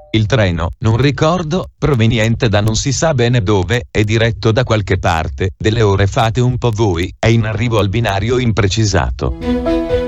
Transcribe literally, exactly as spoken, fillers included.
Il treno, non ricordo, proveniente da non si sa bene dove, e diretto da qualche parte, delle ore fate un po' voi, è in arrivo al binario imprecisato.